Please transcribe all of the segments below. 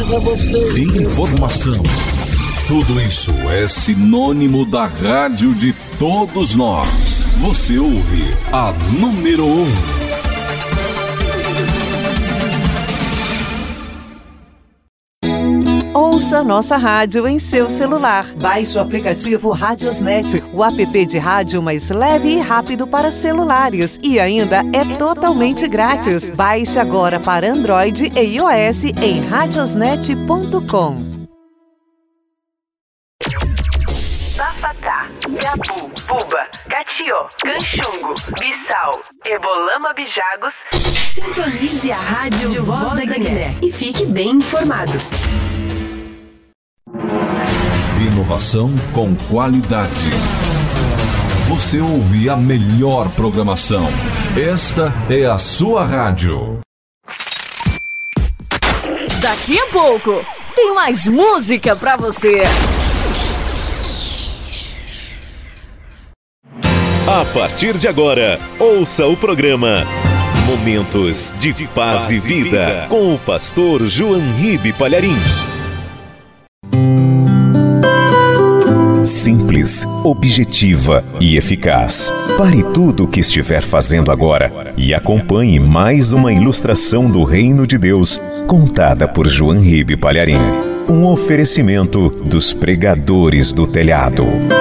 Informação. Tudo isso é sinônimo da rádio de todos nós. Você ouve a número 1. Ouça nossa rádio em seu celular. Baixe o aplicativo Radiosnet, o app de rádio mais leve e rápido para celulares. E ainda é totalmente grátis. Baixe agora para Android e iOS em radiosnet.com. Bafatá, Gabu, Buba, Catió, Canchungo, Bissau, Ebolama, Bijagos. Sintonize a rádio Voz da Guiné e fique bem informado. Inovação com qualidade. Você ouve a melhor programação. Esta é a sua rádio. Daqui a pouco tem mais música pra você. A partir de agora, ouça o programa Momentos de Paz e Vida com o pastor João Ribe Palharim. Simples, objetiva e eficaz. Pare tudo o que estiver fazendo agora e acompanhe mais uma ilustração do Reino de Deus, contada por João Ribe Palharim. Um oferecimento dos pregadores do telhado.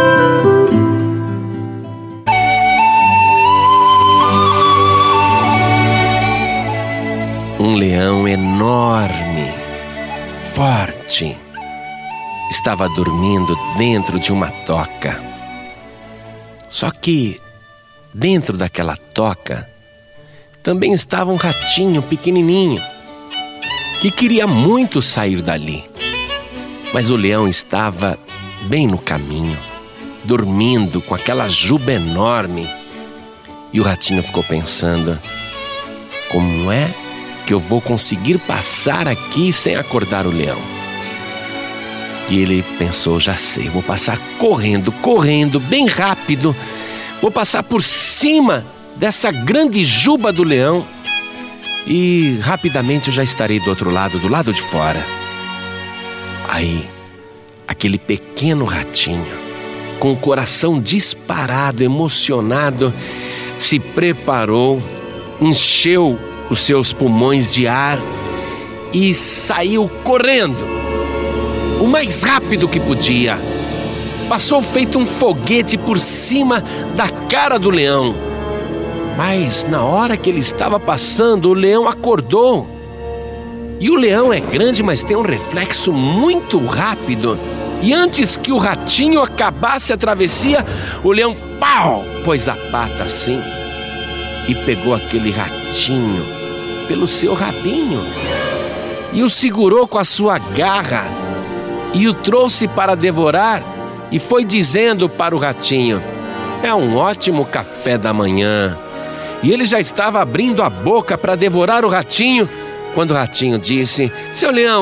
Um leão enorme, forte, estava dormindo dentro de uma toca. Só que dentro daquela toca também estava um ratinho pequenininho que queria muito sair dali. Mas o leão estava bem no caminho, dormindo com aquela juba enorme. E o ratinho ficou pensando: como é que eu vou conseguir passar aqui sem acordar o leão? E ele pensou: já sei, vou passar correndo, bem rápido. Vou passar por cima dessa grande juba do leão e rapidamente eu já estarei do outro lado, do lado de fora. Aí, aquele pequeno ratinho, com o coração disparado, emocionado, se preparou, encheu os seus pulmões de ar e saiu correndo o mais rápido que podia. Passou feito um foguete por cima da cara do leão. Mas na hora que ele estava passando, o leão acordou. E o leão é grande, mas tem um reflexo muito rápido. E antes que o ratinho acabasse a travessia, o leão, pau, pôs a pata assim e pegou aquele ratinho pelo seu rabinho e o segurou com a sua garra e o trouxe para devorar e foi dizendo para o ratinho: é um ótimo café da manhã. E ele já estava abrindo a boca para devorar o ratinho, quando o ratinho disse: seu leão,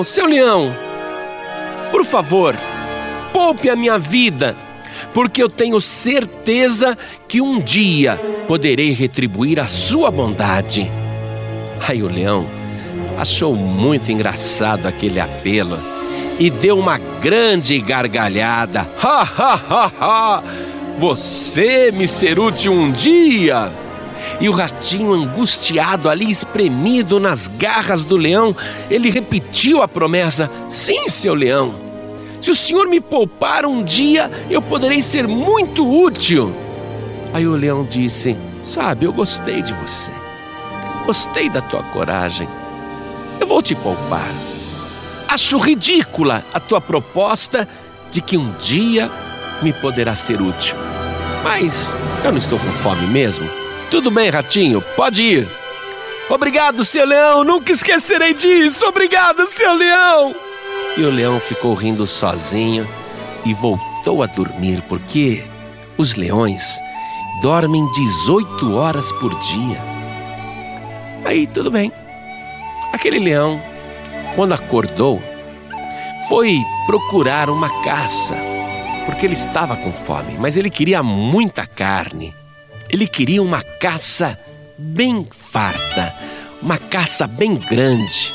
por favor, poupe a minha vida, porque eu tenho certeza que um dia poderei retribuir a sua bondade. Aí o leão achou muito engraçado aquele apelo e deu uma grande gargalhada. Ha, ha, ha, ha! Você me ser útil um dia! E o ratinho, angustiado ali, espremido nas garras do leão, ele repetiu a promessa: sim, seu leão, se o senhor me poupar um dia, eu poderei ser muito útil. Aí o leão disse: sabe, eu gostei de você, gostei da tua coragem, eu vou te poupar. Acho ridícula a tua proposta de que um dia me poderá ser útil, mas eu não estou com fome mesmo. Tudo bem, ratinho, pode ir. Obrigado, seu leão, nunca esquecerei disso. Obrigado, seu leão. E o leão ficou rindo sozinho e voltou a dormir, porque os leões dormem 18 horas por dia. Aí tudo bem. Aquele leão, quando acordou, foi procurar uma caça, porque ele estava com fome, mas ele queria muita carne. Ele queria uma caça bem farta, uma caça bem grande.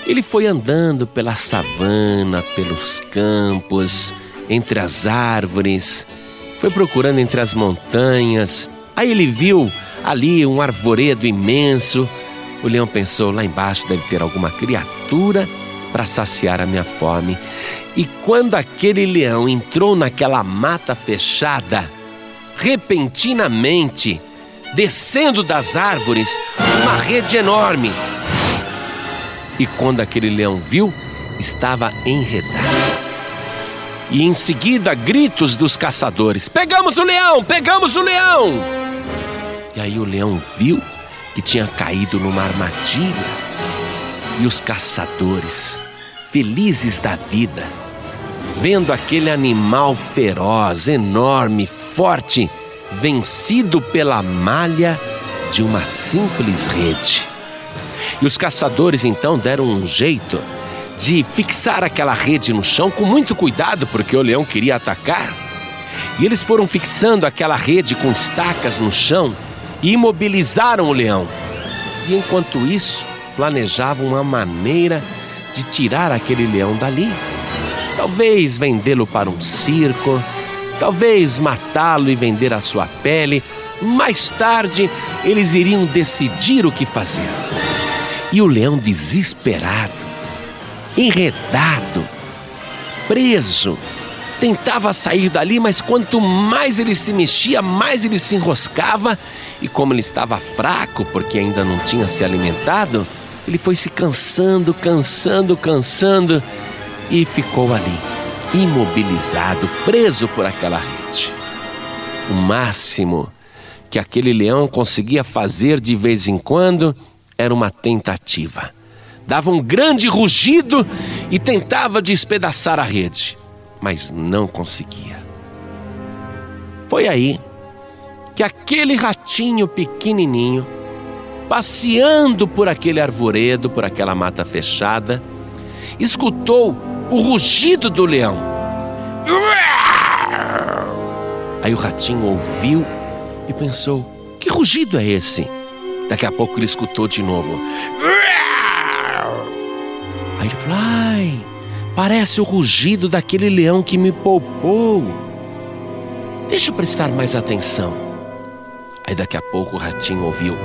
Ele foi andando pela savana, pelos campos, entre as árvores, foi procurando entre as montanhas. Aí ele viu ali um arvoredo imenso. O leão pensou, lá embaixo deve ter alguma criatura para saciar a minha fome. E quando aquele leão entrou naquela mata fechada, repentinamente, descendo das árvores, uma rede enorme. E quando aquele leão viu, estava enredado. E em seguida, gritos dos caçadores: pegamos o leão! Pegamos o leão! E aí o leão viu que tinha caído numa armadilha. E os caçadores, felizes da vida, vendo aquele animal feroz, enorme, forte, vencido pela malha de uma simples rede. E os caçadores então deram um jeito de fixar aquela rede no chão com muito cuidado, porque o leão queria atacar. E eles foram fixando aquela rede com estacas no chão e imobilizaram o leão. E enquanto isso, planejavam uma maneira de tirar aquele leão dali. Talvez vendê-lo para um circo, talvez matá-lo e vender a sua pele. Mais tarde, eles iriam decidir o que fazer. E o leão, desesperado, enredado, preso, tentava sair dali, mas quanto mais ele se mexia, mais ele se enroscava. E como ele estava fraco, porque ainda não tinha se alimentado, ele foi se cansando e ficou ali, imobilizado, preso por aquela rede. O máximo que aquele leão conseguia fazer de vez em quando era uma tentativa. Dava um grande rugido e tentava despedaçar a rede, mas não conseguia. Foi aí que aquele ratinho pequenininho, passeando por aquele arvoredo, por aquela mata fechada, escutou o rugido do leão. Aí o ratinho ouviu e pensou: que rugido é esse? Daqui a pouco ele escutou de novo. Aí ele falou: ai, parece o rugido daquele leão que me poupou. Deixa eu prestar mais atenção. Aí daqui a pouco o ratinho ouviu: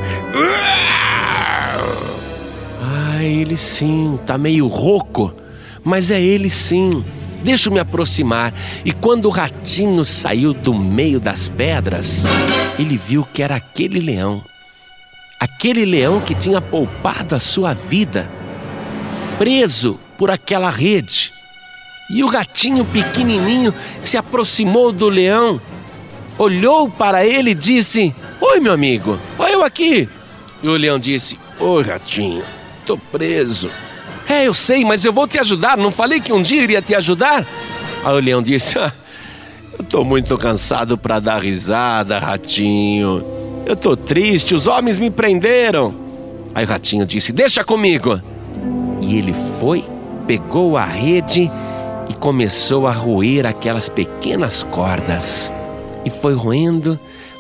ai, ele sim, tá meio rouco, mas é ele sim. Deixa eu me aproximar. E quando o ratinho saiu do meio das pedras, ele viu que era aquele leão que tinha poupado a sua vida, preso por aquela rede. E o ratinho pequenininho se aproximou do leão, olhou para ele e disse: oi, meu amigo, olha eu aqui. E o leão disse: oi, ratinho, tô preso. É, eu sei, mas eu vou te ajudar. Não falei que um dia iria te ajudar? Aí o leão disse: eu tô muito cansado para dar risada, ratinho. Eu tô triste, os homens me prenderam. Aí o ratinho disse: deixa comigo. E ele foi, pegou a rede e começou a roer aquelas pequenas cordas. E foi roendo,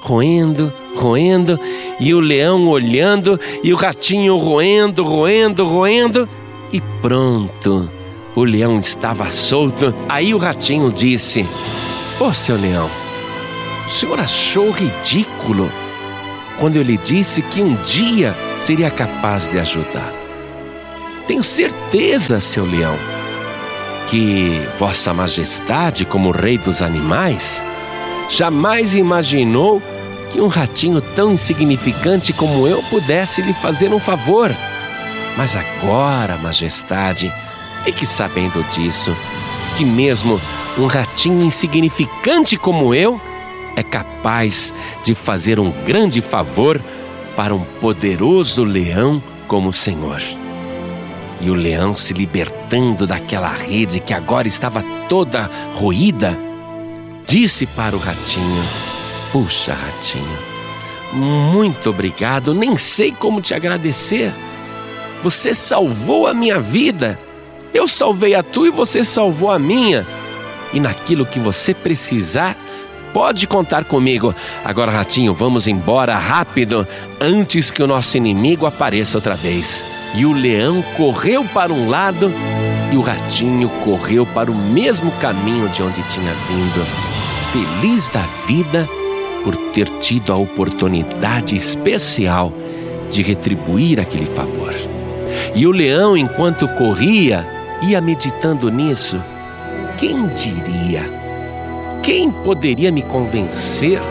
e o leão olhando, e o ratinho roendo, e pronto, o leão estava solto. Aí o ratinho disse: ô, seu leão, o senhor achou ridículo quando eu lhe disse que um dia seria capaz de ajudar. Tenho certeza, seu leão, que Vossa Majestade, como rei dos animais, jamais imaginou que um ratinho tão insignificante como eu pudesse lhe fazer um favor. Mas agora, Majestade, fique sabendo disso, que mesmo um ratinho insignificante como eu é capaz de fazer um grande favor para um poderoso leão como o senhor. E o leão, se libertando daquela rede que agora estava toda roída, disse para o ratinho: puxa, ratinho, muito obrigado, nem sei como te agradecer. Você salvou a minha vida, eu salvei a tua e você salvou a minha. E naquilo que você precisar, pode contar comigo. Agora, ratinho, vamos embora rápido, antes que o nosso inimigo apareça outra vez. E o leão correu para um lado e o ratinho correu para o mesmo caminho de onde tinha vindo, feliz da vida por ter tido a oportunidade especial de retribuir aquele favor. E o leão, enquanto corria, ia meditando nisso. Quem diria? Quem poderia me convencer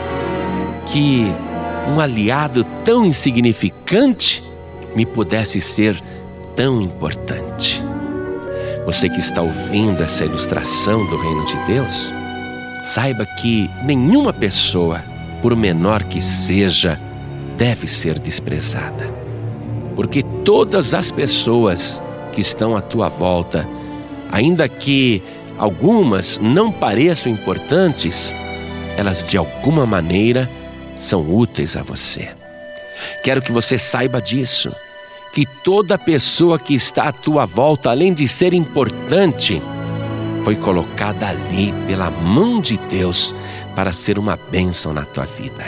que um aliado tão insignificante me pudesse ser tão importante? Você que está ouvindo essa ilustração do reino de Deus, saiba que nenhuma pessoa, por menor que seja, deve ser desprezada. Porque todas as pessoas que estão à tua volta, ainda que algumas não pareçam importantes, elas de alguma maneira são úteis a você. Quero que você saiba disso, que toda pessoa que está à tua volta, além de ser importante, foi colocada ali pela mão de Deus para ser uma bênção na tua vida.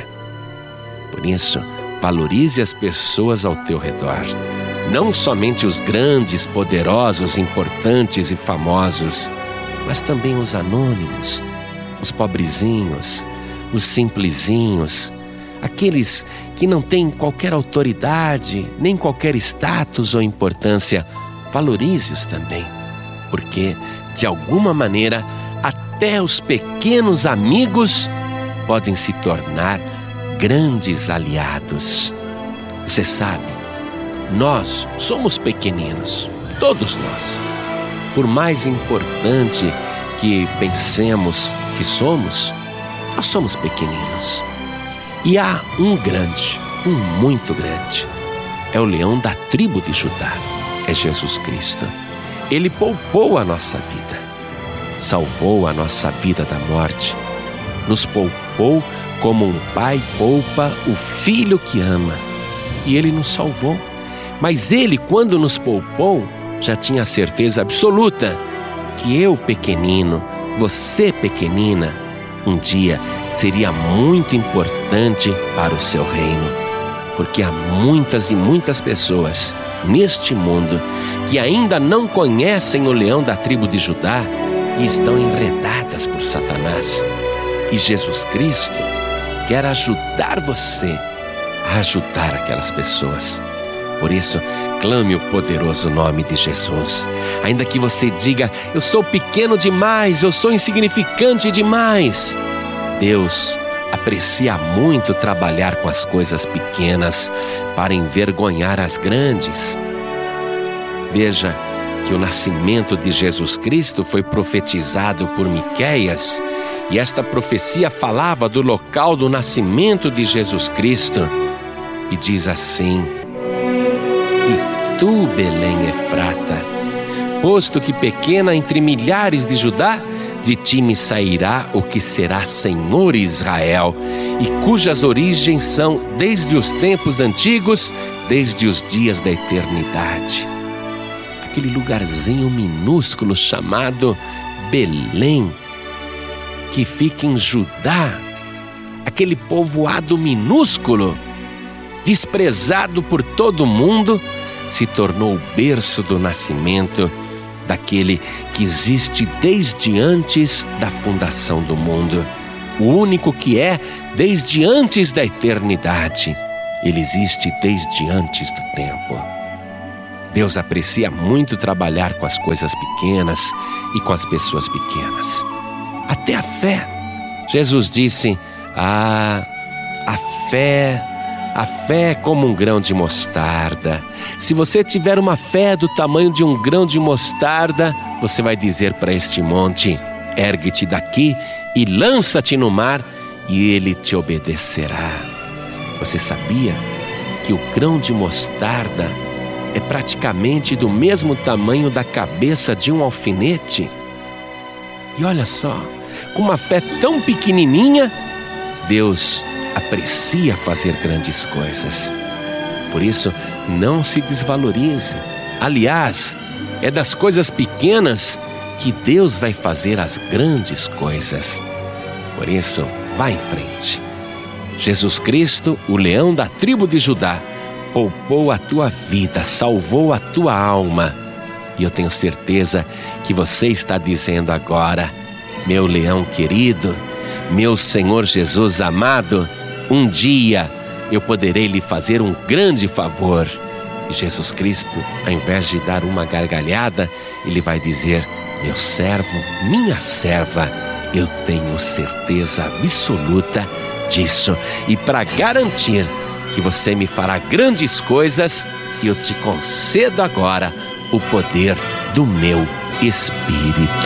Por isso, valorize as pessoas ao teu redor, não somente os grandes, poderosos, importantes e famosos, mas também os anônimos, os pobrezinhos, os simplesinhos, aqueles que não têm qualquer autoridade, nem qualquer status ou importância. Valorize-os também, porque, de alguma maneira, até os pequenos amigos podem se tornar grandes aliados. Você sabe, nós somos pequeninos, todos nós. Por mais importante que pensemos que somos, nós somos pequeninos. E há um grande, um muito grande. É o leão da tribo de Judá, é Jesus Cristo. Ele poupou a nossa vida, salvou a nossa vida da morte, nos poupou como um pai poupa o filho que ama. E Ele nos salvou. Mas Ele, quando nos poupou, já tinha a certeza absoluta que eu, pequenino, você, pequenina, um dia seria muito importante para o seu reino. Porque há muitas e muitas pessoas neste mundo que ainda não conhecem o leão da tribo de Judá e estão enredadas por Satanás. E Jesus Cristo quer ajudar você a ajudar aquelas pessoas. Por isso, clame o poderoso nome de Jesus. Ainda que você diga, eu sou pequeno demais, eu sou insignificante demais. Deus aprecia muito trabalhar com as coisas pequenas para envergonhar as grandes. Veja que o nascimento de Jesus Cristo foi profetizado por Miqueias, e esta profecia falava do local do nascimento de Jesus Cristo. E diz assim: E tu, Belém Efrata, posto que pequena entre milhares de Judá, de ti me sairá o que será Senhor Israel, e cujas origens são desde os tempos antigos, desde os dias da eternidade. Aquele lugarzinho minúsculo chamado Belém, que fica em Judá, aquele povoado minúsculo, desprezado por todo mundo, se tornou o berço do nascimento daquele que existe desde antes da fundação do mundo, o único que é desde antes da eternidade. Ele existe desde antes do tempo. Deus aprecia muito trabalhar com as coisas pequenas e com as pessoas pequenas. Até a fé. Jesus disse: a fé é como um grão de mostarda. Se você tiver uma fé do tamanho de um grão de mostarda, você vai dizer para este monte: ergue-te daqui e lança-te no mar, e ele te obedecerá. Você sabia que o grão de mostarda é praticamente do mesmo tamanho da cabeça de um alfinete? E olha só, com uma fé tão pequenininha, Deus aprecia fazer grandes coisas. Por isso, não se desvalorize. Aliás, é das coisas pequenas que Deus vai fazer as grandes coisas. Por isso, vá em frente. Jesus Cristo, o leão da tribo de Judá, poupou a tua vida, salvou a tua alma. E eu tenho certeza que você está dizendo agora: meu leão querido, meu Senhor Jesus amado, um dia eu poderei lhe fazer um grande favor. E Jesus Cristo, ao invés de dar uma gargalhada, Ele vai dizer: meu servo, minha serva, eu tenho certeza absoluta disso. E para garantir que você me fará grandes coisas, eu te concedo agora o poder do meu Espírito.